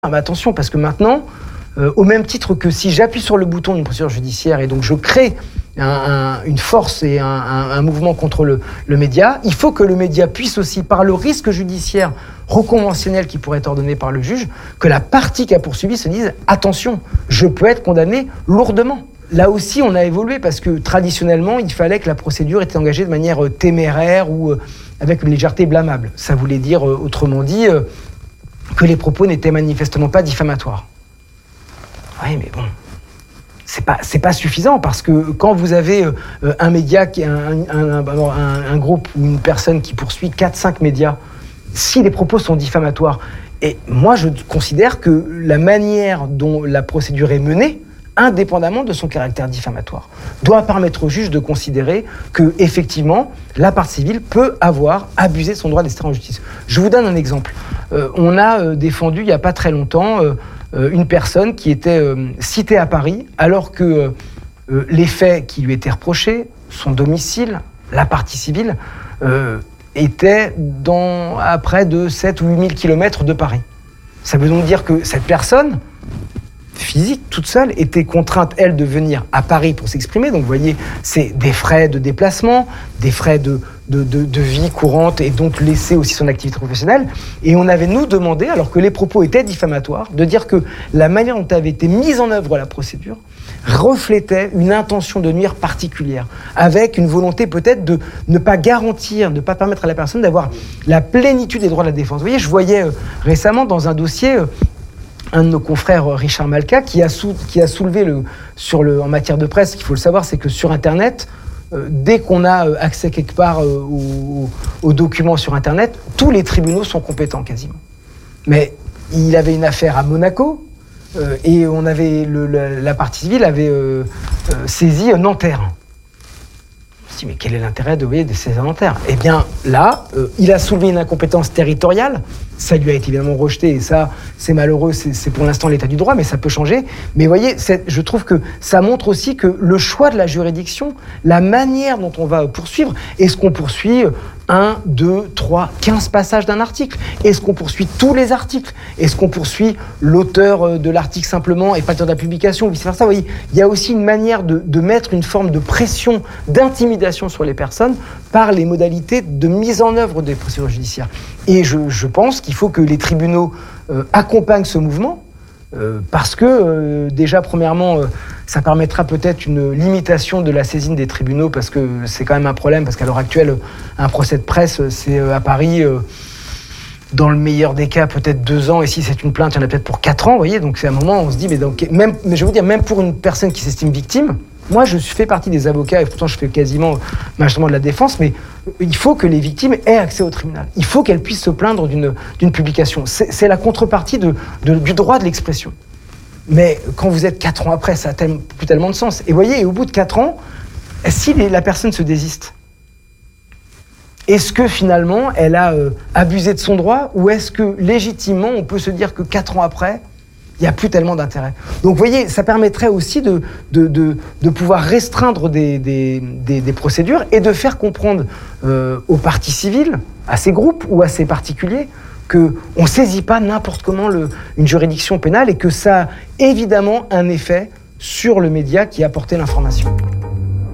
Ah bah attention, parce que maintenant, au même titre que si j'appuie sur le bouton d'une procédure judiciaire et donc je crée une force et un mouvement contre le média, il faut que le média puisse aussi, par le risque judiciaire reconventionnel qui pourrait être ordonné par le juge, que la partie qui a poursuivi se dise « attention, je peux être condamné lourdement ». Là aussi, on a évolué parce que traditionnellement, il fallait que la procédure était engagée de manière téméraire ou avec une légèreté blâmable. Ça voulait dire, autrement dit, que les propos n'étaient manifestement pas diffamatoires. Oui, mais bon, c'est pas suffisant parce que quand vous avez un média, un groupe ou une personne qui poursuit 4-5 médias, si les propos sont diffamatoires, et moi je considère que la manière dont la procédure est menée, indépendamment de son caractère diffamatoire, doit permettre au juge de considérer que, effectivement, la partie civile peut avoir abusé de son droit d'être en justice. Je vous donne un exemple. On a défendu, il n'y a pas très longtemps, une personne qui était citée à Paris, alors que les faits qui lui étaient reprochés, son domicile, la partie civile, étaient à près de 7 ou 8 000 kilomètres de Paris. Ça veut donc dire que cette personne physique, toute seule, était contrainte, elle, de venir à Paris pour s'exprimer. Donc, vous voyez, c'est des frais de déplacement, des frais de vie courante et donc laisser aussi son activité professionnelle. Et on avait, nous, demandé, alors que les propos étaient diffamatoires, de dire que la manière dont avait été mise en œuvre la procédure reflétait une intention de nuire particulière, avec une volonté peut-être de ne pas garantir, de ne pas permettre à la personne d'avoir la plénitude des droits de la défense. Vous voyez, je voyais récemment dans un dossier un de nos confrères, Richard Malka, qui a soulevé en matière de presse, ce qu'il faut le savoir, c'est que sur Internet, dès qu'on a accès quelque part aux documents sur Internet, tous les tribunaux sont compétents quasiment. Mais il avait une affaire à Monaco, et la partie civile avait saisi Nanterre. Je me dis, mais quel est l'intérêt de saisir Nanterre ? Eh bien, là, il a soulevé une incompétence territoriale. Ça lui a été évidemment rejeté, et ça, c'est malheureux, c'est pour l'instant l'état du droit, mais ça peut changer. Mais vous voyez, je trouve que ça montre aussi que le choix de la juridiction, la manière dont on va poursuivre, est-ce qu'on poursuit 1, 2, 3, 15 passages d'un article ? Est-ce qu'on poursuit tous les articles ? Est-ce qu'on poursuit l'auteur de l'article simplement et pas l'auteur de la publication, ou vice-versa ? Vous voyez, il y a aussi une manière de mettre une forme de pression, d'intimidation sur les personnes par les modalités de mise en œuvre des procédures judiciaires. Et je pense qu'il faut que les tribunaux accompagnent ce mouvement, parce que déjà, premièrement, ça permettra peut-être une limitation de la saisine des tribunaux, parce que c'est quand même un problème, parce qu'à l'heure actuelle, un procès de presse, c'est à Paris, dans le meilleur des cas, peut-être 2 ans, et si c'est une plainte, il y en a peut-être pour 4 ans, vous voyez, donc c'est un moment où on se dit, mais je vais vous dire, même pour une personne qui s'estime victime, moi, je fais partie des avocats, et pourtant je fais quasiment magistralement de la défense, mais il faut que les victimes aient accès au tribunal. Il faut qu'elles puissent se plaindre d'une publication. C'est la contrepartie du droit de l'expression. Mais quand vous êtes 4 ans après, ça n'a plus tellement de sens. Et vous voyez, au bout de 4 ans, si la personne se désiste, est-ce que finalement, elle a abusé de son droit, ou est-ce que légitimement, on peut se dire que 4 ans après, il n'y a plus tellement d'intérêt. Donc, vous voyez, ça permettrait aussi de pouvoir restreindre des procédures et de faire comprendre aux parties civiles, à ces groupes ou à ces particuliers, qu'on ne saisit pas n'importe comment une juridiction pénale et que ça a évidemment un effet sur le média qui a apporté l'information.